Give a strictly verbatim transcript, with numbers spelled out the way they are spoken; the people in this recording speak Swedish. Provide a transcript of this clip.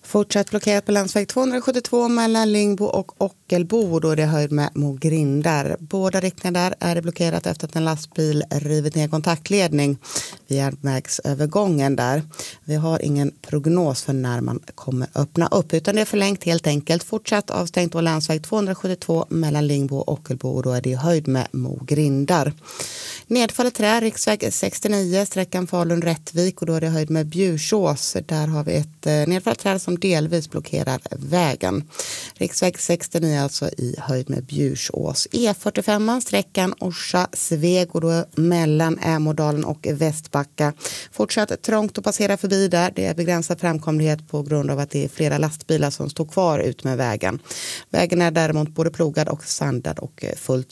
Fortsatt blockerat på landsväg tvåhundrasjuttiotvå mellan Lingbo och Ockelbo, då är det höjd med Mogrindar. Båda riktningar där är det blockerat efter att en lastbil rivit ner kontaktledning vid järnvägsövergången där. Vi har ingen prognos för när man kommer öppna upp, utan det är förlängt helt enkelt. Fortsatt avstängt på landsväg tvåhundrasjuttiotvå mellan Lingbo och Ockelbo, och då är det höjd med Mogrindar. Nedfallet trä, riksväg sextionio, sträckan Falun-Rättvik, och då är det höjd med Bjursås. Där har vi ett nedfallet trä som delvis blockerar vägen. Riksväg sextionio alltså i höjd med Bjursås. E fyrtiofem, sträckan Orsa-Sveg, och då mellan Ämodalen och Västbacka. Fortsatt trångt att passera förbi där. Det är begränsad framkomlighet på grund av att det är flera lastbilar som står kvar ut med vägen. Vägen är däremot både plogad och sandad och fullt